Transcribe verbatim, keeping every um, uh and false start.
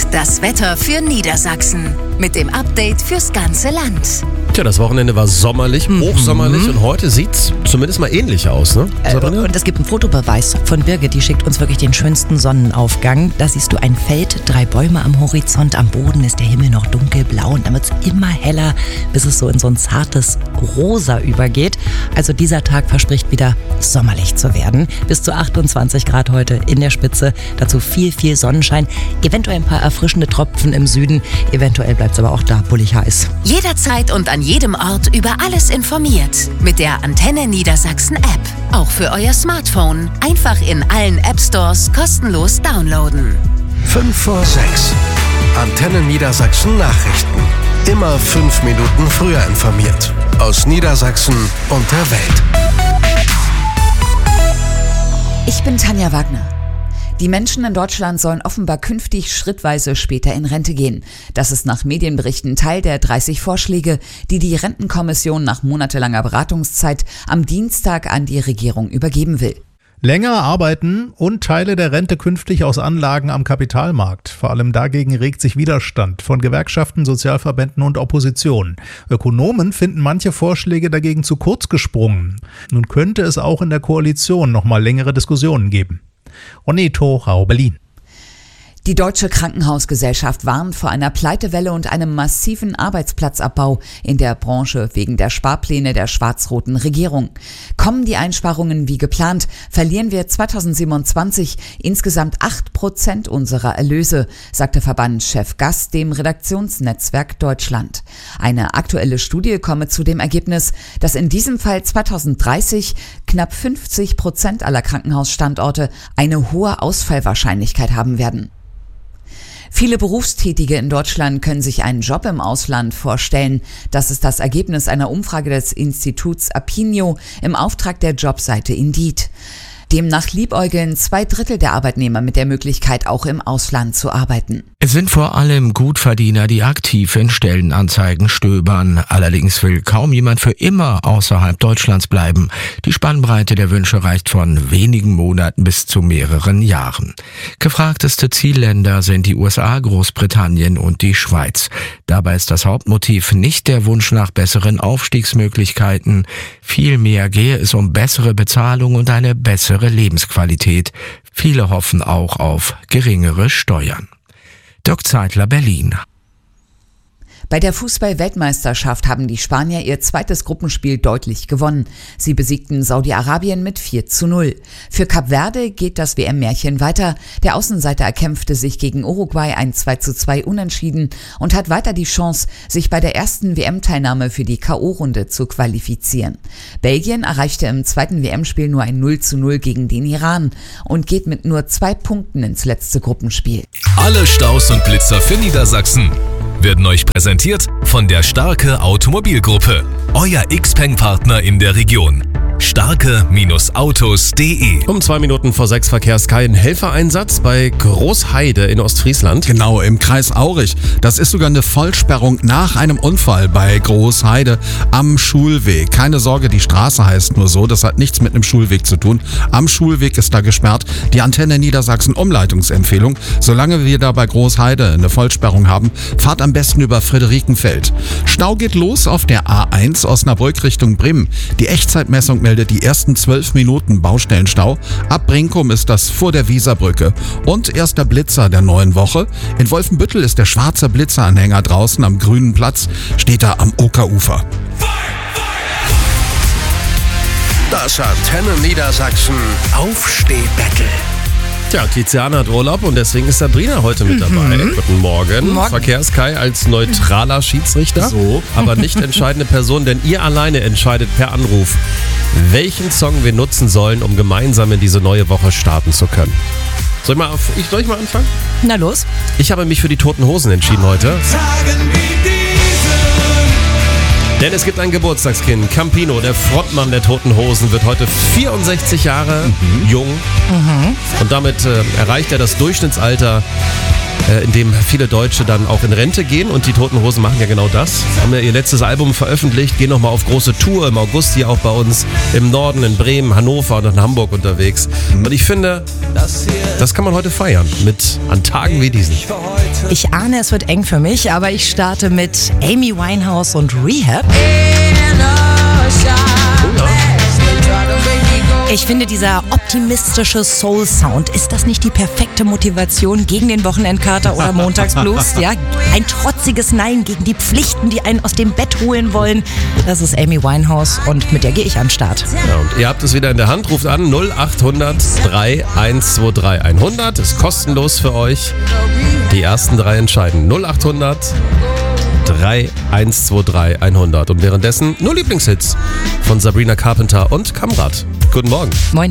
das Wetter für Niedersachsen. Mit dem Update fürs ganze Land. Tja, das Wochenende war sommerlich, Mhm. hochsommerlich und heute sieht's zumindest mal ähnlich aus, ne? Äh, und es gibt einen Fotobeweis von Birgit, die schickt uns wirklich den schönsten Sonnenaufgang. Da siehst du ein Feld, drei Bäume am Horizont, am Boden ist der Himmel noch dunkelblau und dann wird's immer heller, bis es so in so ein zartes Rosa übergeht. Also dieser Tag verspricht wieder sommerlich zu werden. Bis zu achtundzwanzig Grad heute in der Spitze, dazu viel, viel Sonnenschein, eventuell ein paar erfrischende Tropfen im Süden, eventuell bleibt's aber auch da bullig heiß. Jederzeit und an jedem Ort über alles informiert. Mit der Antenne Niedersachsen App. Auch für euer Smartphone. Einfach in allen App Stores kostenlos downloaden. fünf vor sechs. Antenne Niedersachsen Nachrichten. Immer fünf Minuten früher informiert. Aus Niedersachsen und der Welt. Ich bin Tanja Wagner. Die Menschen in Deutschland sollen offenbar künftig schrittweise später in Rente gehen. Das ist nach Medienberichten Teil der dreißig Vorschläge, die die Rentenkommission nach monatelanger Beratungszeit am Dienstag an die Regierung übergeben will. Länger arbeiten und Teile der Rente künftig aus Anlagen am Kapitalmarkt. Vor allem dagegen regt sich Widerstand von Gewerkschaften, Sozialverbänden und Opposition. Ökonomen finden manche Vorschläge dagegen zu kurz gesprungen. Nun könnte es auch in der Koalition noch mal längere Diskussionen geben. Oneto, Rau, Berlin. Die Deutsche Krankenhausgesellschaft warnt vor einer Pleitewelle und einem massiven Arbeitsplatzabbau in der Branche wegen der Sparpläne der schwarz-roten Regierung. Kommen die Einsparungen wie geplant, verlieren wir zweitausendsiebenundzwanzig insgesamt acht Prozent unserer Erlöse, sagte Verbandschef Gast dem Redaktionsnetzwerk Deutschland. Eine aktuelle Studie komme zu dem Ergebnis, dass in diesem Fall zweitausenddreißig knapp fünfzig Prozent aller Krankenhausstandorte eine hohe Ausfallwahrscheinlichkeit haben werden. Viele Berufstätige in Deutschland können sich einen Job im Ausland vorstellen. Das ist das Ergebnis einer Umfrage des Instituts Apinio im Auftrag der Jobseite Indeed. Demnach liebäugeln zwei Drittel der Arbeitnehmer mit der Möglichkeit, auch im Ausland zu arbeiten. Es sind vor allem Gutverdiener, die aktiv in Stellenanzeigen stöbern. Allerdings will kaum jemand für immer außerhalb Deutschlands bleiben. Die Spannbreite der Wünsche reicht von wenigen Monaten bis zu mehreren Jahren. Gefragteste Zielländer sind die U S A, Großbritannien und die Schweiz. Dabei ist das Hauptmotiv nicht der Wunsch nach besseren Aufstiegsmöglichkeiten. Vielmehr gehe es um bessere Bezahlung und eine bessere Lebensqualität. Viele hoffen auch auf geringere Steuern. Dirk Zeitler, Berlin. Bei der Fußball-Weltmeisterschaft haben die Spanier ihr zweites Gruppenspiel deutlich gewonnen. Sie besiegten Saudi-Arabien mit vier zu null. Für Kap Verde geht das W M-Märchen weiter. Der Außenseiter erkämpfte sich gegen Uruguay ein zwei zu zwei Unentschieden und hat weiter die Chance, sich bei der ersten W M-Teilnahme für die K O-Runde zu qualifizieren. Belgien erreichte im zweiten W M-Spiel nur ein null zu null gegen den Iran und geht mit nur zwei Punkten ins letzte Gruppenspiel. Alle Staus und Blitzer für Niedersachsen werden euch präsentiert von der Starke Automobilgruppe. Euer Xpeng-Partner in der Region. starke Autos punkt de. Um zwei Minuten vor sechs Verkehrs-Kai ein Helfereinsatz bei Großheide in Ostfriesland. Genau, im Kreis Aurich. Das ist sogar eine Vollsperrung nach einem Unfall bei Großheide am Schulweg. Keine Sorge, die Straße heißt nur so, das hat nichts mit einem Schulweg zu tun. Am Schulweg ist da gesperrt. Die Antenne Niedersachsen Umleitungsempfehlung. Solange wir da bei Großheide eine Vollsperrung haben, fahrt am besten über Friederikenfeld. Stau geht los auf der A eins Osnabrück Richtung Bremen. Die Echtzeitmessung meldet die ersten zwölf Minuten Baustellenstau. Ab Brinkum ist das vor der Wieserbrücke. Und erster Blitzer der neuen Woche. In Wolfenbüttel ist der schwarze Blitzeranhänger draußen am grünen Platz, steht er am Okerufer. Das Antenne Niedersachsen Aufstehbattle. Tja, Tiziana hat Urlaub und deswegen ist Sabrina heute mit dabei. Mhm. Guten Morgen. Morgen. Verkehrs-Kai als neutraler Schiedsrichter, So. aber nicht entscheidende Person, denn ihr alleine entscheidet per Anruf, welchen Song wir nutzen sollen, um gemeinsam in diese neue Woche starten zu können. Soll ich mal, auf, ich, soll ich mal anfangen? Na los. Ich habe mich für die Toten Hosen entschieden heute. Denn es gibt ein Geburtstagskind. Campino, der Frontmann der Toten Hosen, wird heute vierundsechzig Jahre mhm. jung. Mhm. Und damit äh, erreicht er das Durchschnittsalter äh, in dem viele Deutsche dann auch in Rente gehen und die Toten Hosen machen ja genau das. Haben ja ihr letztes Album veröffentlicht, gehen nochmal auf große Tour im August hier auch bei uns im Norden, in Bremen, Hannover und in Hamburg unterwegs. Und ich finde, das kann man heute feiern mit an Tagen wie diesen. Ich ahne, es wird eng für mich, aber ich starte mit Amy Winehouse und Rehab. Ich finde, dieser optimistische Soul-Sound, ist das nicht die perfekte Motivation gegen den Wochenendkater oder Montagsblues? Ja, ein trotziges Nein gegen die Pflichten, die einen aus dem Bett holen wollen. Das ist Amy Winehouse und mit der gehe ich an den Start. Ja, und ihr habt es wieder in der Hand, ruft an null acht hundert drei eins zwei drei hundert, ist kostenlos für euch. Die ersten drei entscheiden. null acht hundert drei eins zwei drei hundert und währenddessen nur Lieblingshits von Sabrina Carpenter und Kamrat. Guten Morgen. Moin.